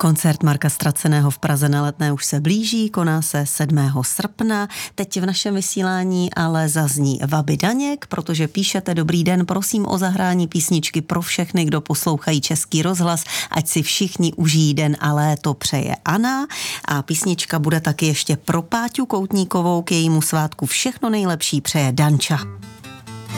Koncert Marka Ztraceného v Praze na Letné už se blíží, koná se 7. srpna. Teď v našem vysílání ale zazní Vaby Daněk, protože píšete: dobrý den, prosím o zahrání písničky pro všechny, kdo poslouchají Český rozhlas, ať si všichni užijí den a léto, přeje Anna. A písnička bude taky ještě pro Páťu Koutníkovou, k jejímu svátku všechno nejlepší přeje Danča.